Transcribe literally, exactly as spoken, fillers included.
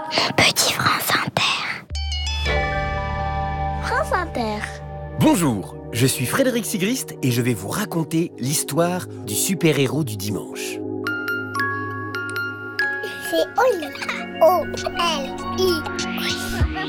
Mon petit France Inter. France Inter. Bonjour, je suis Frédéric Sigrist et je vais vous raconter l'histoire du super-héros du dimanche. C'est Oli. O L I.